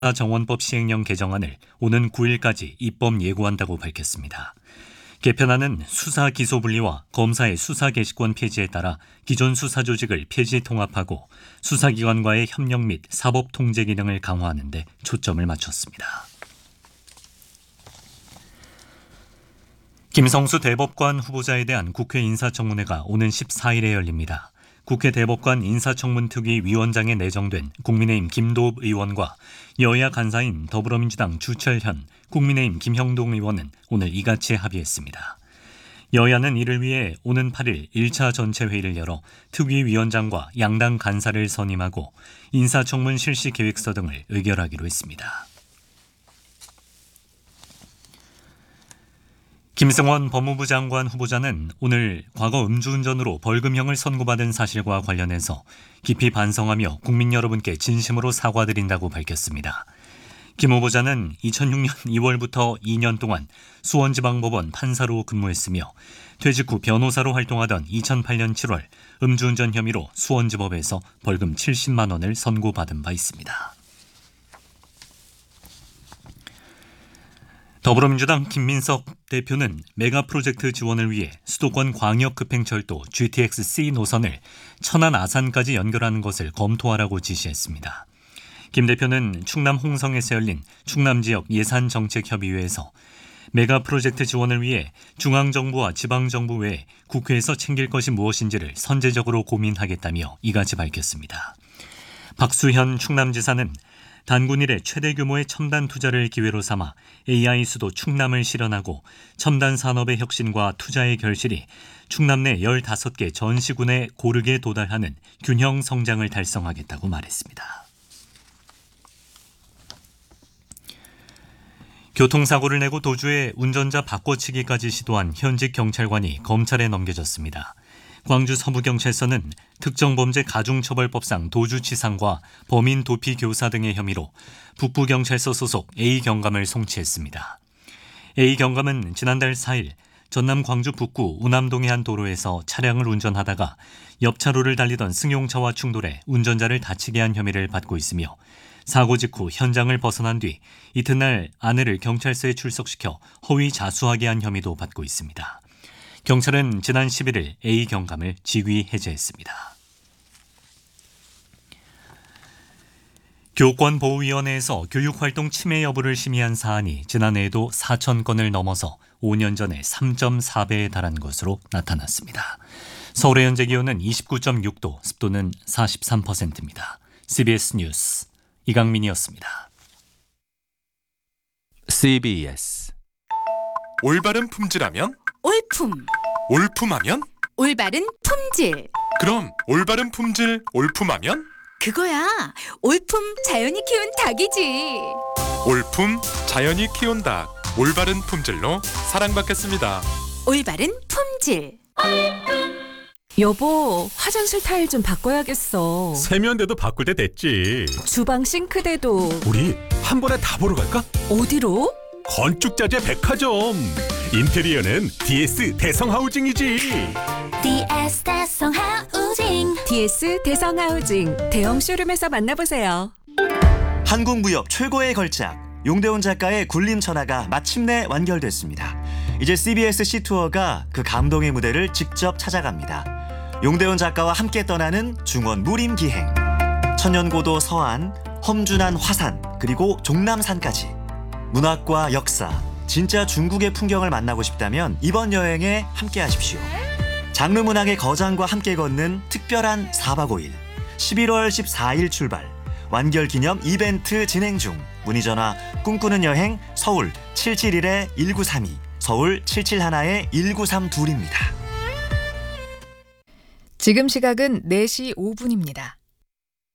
정원법 시행령 개정안을 오는 9일까지 입법 예고한다고 밝혔습니다. 개편안은 수사 기소 분리와 검사의 수사 개시권 폐지에 따라 기존 수사 조직을 폐지 통합하고 수사기관과의 협력 및 사법 통제 기능을 강화하는 데 초점을 맞췄습니다. 김성수 대법관 후보자에 대한 국회 인사청문회가 오는 14일에 열립니다. 국회 대법관 인사청문특위 위원장에 내정된 국민의힘 김도읍 의원과 여야 간사인 더불어민주당 주철현, 국민의힘 김형동 의원은 오늘 이같이 합의했습니다. 여야는 이를 위해 오는 8일 1차 전체 회의를 열어 특위 위원장과 양당 간사를 선임하고 인사청문 실시 계획서 등을 의결하기로 했습니다. 김승원 법무부 장관 후보자는 오늘 과거 음주운전으로 벌금형을 선고받은 사실과 관련해서 깊이 반성하며 국민 여러분께 진심으로 사과드린다고 밝혔습니다. 김 후보자는 2006년 2월부터 2년 동안 수원지방법원 판사로 근무했으며 퇴직 후 변호사로 활동하던 2008년 7월 음주운전 혐의로 수원지법에서 벌금 70만 원을 선고받은 바 있습니다. 더불어민주당 김민석 대표는 메가 프로젝트 지원을 위해 수도권 광역급행철도 GTX-C 노선을 천안 아산까지 연결하는 것을 검토하라고 지시했습니다. 김 대표는 충남 홍성에서 열린 충남지역 예산정책협의회에서 메가 프로젝트 지원을 위해 중앙정부와 지방정부 외에 국회에서 챙길 것이 무엇인지를 선제적으로 고민하겠다며 이같이 밝혔습니다. 박수현 충남지사는 단군 이래 최대 규모의 첨단 투자를 기회로 삼아 AI 수도 충남을 실현하고 첨단 산업의 혁신과 투자의 결실이 충남 내 15개 전시군에 고르게 도달하는 균형 성장을 달성하겠다고 말했습니다. 교통사고를 내고 도주해 운전자 바꿔치기까지 시도한 현직 경찰관이 검찰에 넘겨졌습니다. 광주 서부경찰서는 특정범죄 가중처벌법상 도주치상과 범인 도피 교사 등의 혐의로 북부경찰서 소속 A경감을 송치했습니다. A경감은 지난달 4일 전남 광주 북구 우남동의 한 도로에서 차량을 운전하다가 옆 차로를 달리던 승용차와 충돌해 운전자를 다치게 한 혐의를 받고 있으며 사고 직후 현장을 벗어난 뒤 이튿날 아내를 경찰서에 출석시켜 허위 자수하게 한 혐의도 받고 있습니다. 경찰은 지난 11일 A경감을 직위 해제했습니다. 교권보호위원회에서 교육활동 침해 여부를 심의한 사안이 지난해에도 4,000건을 넘어서 5년 전에 3.4배에 달한 것으로 나타났습니다. 서울의 현재 기온은 29.6도, 습도는 43%입니다. CBS 뉴스 이강민이었습니다. CBS 올바른 품질하면? 올품. 올품하면? 올바른 품질. 그럼 올바른 품질 올품하면? 그거야. 올품 자연이 키운 닭이지. 올품 자연이 키운 닭. 올바른 품질로 사랑받겠습니다. 올바른 품질. 여보, 화장실 타일 좀 바꿔야겠어. 세면대도 바꿀 때 됐지. 주방 싱크대도. 우리 한 번에 다 보러 갈까? 어디로? 건축자재 백화점. 인테리어는 DS 대성하우징이지. DS 대성하우징. DS 대성하우징 대형 쇼룸에서 만나보세요. 한국무역 최고의 걸작 용대훈 작가의 굴림천하가 마침내 완결됐습니다. 이제 CBS 시투어가 그 감동의 무대를 직접 찾아갑니다. 용대훈 작가와 함께 떠나는 중원 무림기행. 천연고도 서안, 험준한 화산, 그리고 종남산까지. 문학과 역사, 진짜 중국의 풍경을 만나고 싶다면 이번 여행에 함께 하십시오. 장르 문학의 거장과 함께 걷는 특별한 4박 5일. 11월 14일 출발. 완결 기념 이벤트 진행 중. 문의 전화 꿈꾸는 여행 서울 771-1932, 서울 771-1932입니다. 지금 시각은 4시 5분입니다.